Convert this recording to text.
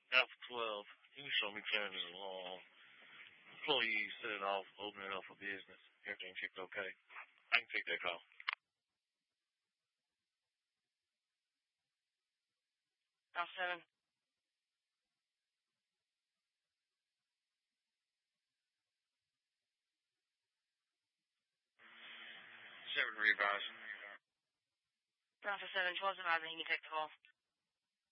Alpha 12. Can you show me clearance along? Employees setting off, opening up for business. Everything checked okay. I can take that call. Alpha 7. 7 revising. Alpha 7, 12 advising, you can take the call.